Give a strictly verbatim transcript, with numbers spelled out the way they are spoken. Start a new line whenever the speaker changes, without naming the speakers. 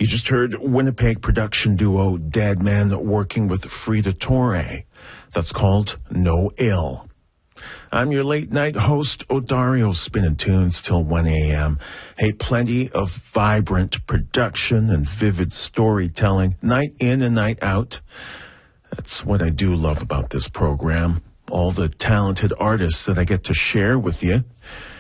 You just heard Winnipeg production duo Dead Man working with Frida Torre. That's called No Ill. I'm your late night host, Odario, spinning tunes till one a.m. Hey, plenty of vibrant production and vivid storytelling, night in and night out. That's what I do love about this program. All the talented artists that I get to share with you.